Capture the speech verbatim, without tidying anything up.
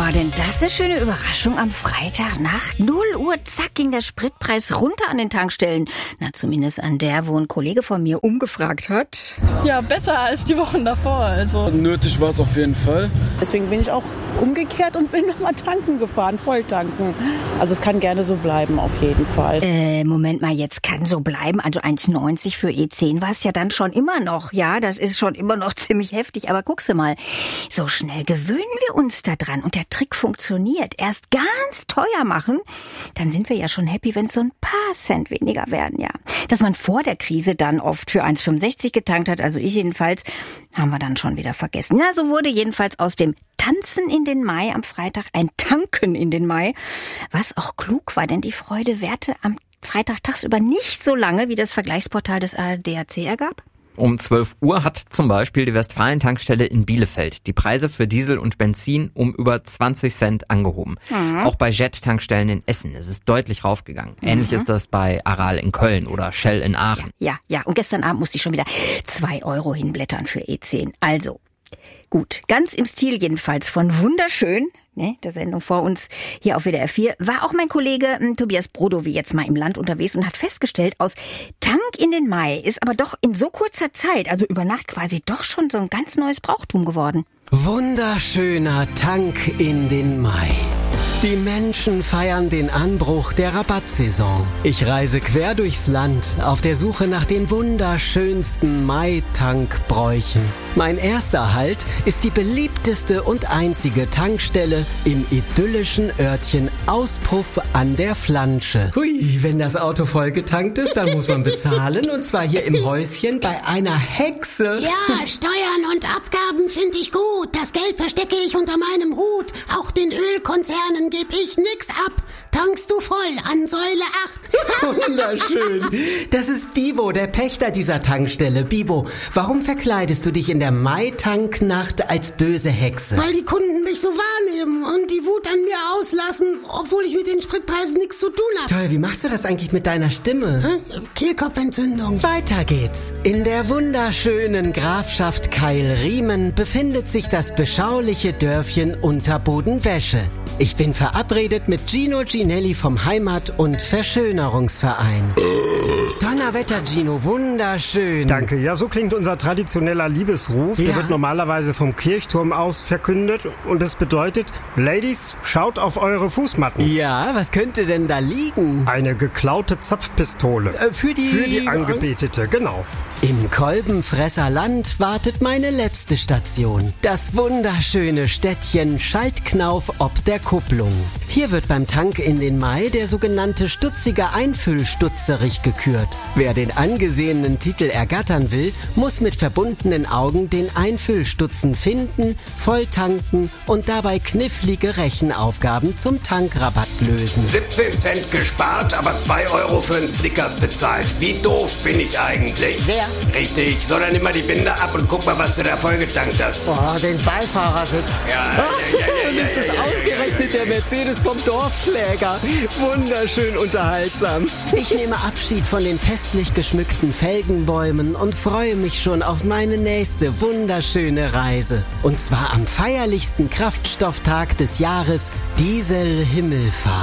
war denn das eine schöne Überraschung am Freitagnacht? null Uhr, zack, ging der Spritpreis runter an den Tankstellen. Na, zumindest an der, wo ein Kollege von mir umgefragt hat. Ja, besser als die Wochen davor, also. Nötig war es auf jeden Fall. Deswegen bin ich auch umgekehrt und bin nochmal tanken gefahren, voll tanken. Also es kann gerne so bleiben, auf jeden Fall. Äh, Moment mal, jetzt kann so bleiben. Also eins neunzig für E zehn war es ja dann schon immer noch. Ja, das ist schon immer noch ziemlich heftig. Aber guckst du mal, so schnell gewöhnen wir uns da dran. Und der Trick funktioniert. Erst ganz teuer machen, dann sind wir ja schon happy, wenn es so ein paar Cent weniger werden, ja. Dass man vor der Krise dann oft für eins fünfundsechzig getankt hat, also ich jedenfalls, haben wir dann schon wieder vergessen. Na, so wurde jedenfalls aus dem Tanzen in den Mai am Freitag ein Tanken in den Mai, was auch klug war, denn die Freude währte am Freitag tagsüber nicht so lange, wie das Vergleichsportal des A R D A C ergab. Um zwölf Uhr hat zum Beispiel die Westfalen-Tankstelle in Bielefeld die Preise für Diesel und Benzin um über zwanzig Cent angehoben. Mhm. Auch bei Jet-Tankstellen in Essen ist es deutlich raufgegangen. Mhm. Ähnlich ist das bei Aral in Köln oder Shell in Aachen. Ja, ja, und gestern Abend musste ich schon wieder zwei Euro hinblättern für E zehn. Also, gut, ganz im Stil jedenfalls von Wunderschön, ne, der Sendung vor uns hier auf W D R vier, war auch mein Kollege m, Tobias Brodowy jetzt mal im Land unterwegs und hat festgestellt, aus Tank in den Mai ist aber doch in so kurzer Zeit, also über Nacht quasi doch schon so ein ganz neues Brauchtum geworden. Wunderschöner Tank in den Mai. Die Menschen feiern den Anbruch der Rabattsaison. Ich reise quer durchs Land auf der Suche nach den wunderschönsten Mai-Tankbräuchen. Mein erster Halt ist die beliebteste und einzige Tankstelle im idyllischen Örtchen Auspuff an der Flansche. Hui, wenn das Auto vollgetankt ist, dann muss man bezahlen, und zwar hier im Häuschen bei einer Hexe. Ja, Steuern und Abgaben finde ich gut. Das Geld verstecke ich unter meinem Hut. Auch den Ölkonzernen gebe ich nix ab. Tankst du voll an Säule acht. Wunderschön. Das ist Bivo, der Pächter dieser Tankstelle. Bivo, warum verkleidest du dich in der Mai-Tanknacht als böse Hexe? Weil die Kunden mich so wahrnehmen und die Wut an mir auslassen, obwohl ich mit den Spritpreisen nichts zu tun habe. Toll, wie machst du das eigentlich mit deiner Stimme? Hm? Kehlkopfentzündung. Weiter geht's. In der wunderschönen Grafschaft Keilriemen befindet sich das beschauliche Dörfchen Unterbodenwäsche. Ich bin verabredet mit Gino Ginelli vom Heimat- und Verschönerungsverein. Donnerwetter, Gino, wunderschön. Danke, ja, so klingt unser traditioneller Liebesruf. Ja. Der wird normalerweise vom Kirchturm aus verkündet und es bedeutet, Ladies, schaut auf eure Fußmatten. Ja, was könnte denn da liegen? Eine geklaute Zapfpistole. Äh, für die... Für die Angebetete, genau. Im Kolbenfresserland wartet meine letzte Station. Das wunderschöne Städtchen Schaltknauf ob der Kupplung. Hier wird beim Tank in den Mai der sogenannte stutzige Einfüllstutzerich gekürt. Wer den angesehenen Titel ergattern will, muss mit verbundenen Augen den Einfüllstutzen finden, volltanken und dabei knifflige Rechenaufgaben zum Tankrabatt lösen. siebzehn Cent gespart, aber zwei Euro für einen Snickers bezahlt. Wie doof bin ich eigentlich? Sehr. Richtig, so dann nimm mal die Binde ab und guck mal, was du da vollgetankt hast. Oh, den Beifahrersitz. Ja, ja, ja, ja, ja, das ist ja, ja, ausgerechnet der Mercedes vom Dorfschläger. Wunderschön unterhaltsam. Ich nehme Abschied von den festlich geschmückten Felgenbäumen und freue mich schon auf meine nächste wunderschöne Reise. Und zwar am feierlichsten Kraftstofftag des Jahres, Diesel-Himmelfahrt.